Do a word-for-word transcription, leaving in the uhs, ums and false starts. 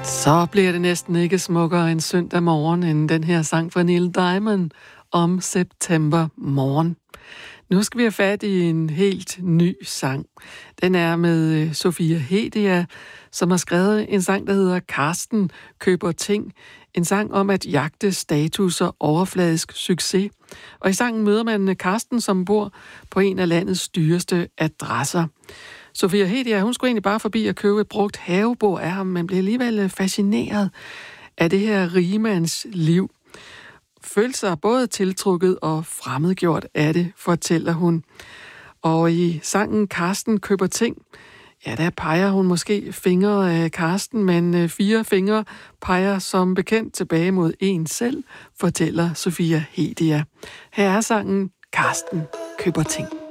Så bliver det næsten ikke smukkere en søndag morgen end den her sang fra Neil Diamond om september morgen. Nu skal vi have fat i en helt ny sang. Den er med Sofia Hedia, som har skrevet en sang, der hedder Karsten køber ting. En sang om at jagte status og overfladisk succes. Og i sangen møder man Karsten, som bor på en af landets dyreste adresser. Sofia Hedia, hun skulle egentlig bare forbi at købe et brugt havebord af ham, men blev alligevel fascineret af det her rigemands liv. Følte sig både tiltrukket og fremmedgjort af det, fortæller hun. Og i sangen Karsten køber ting, ja, der peger hun måske fingre af Karsten, men fire fingre peger som bekendt tilbage mod en selv, fortæller Sofia Hedia. Her er sangen Karsten køber ting.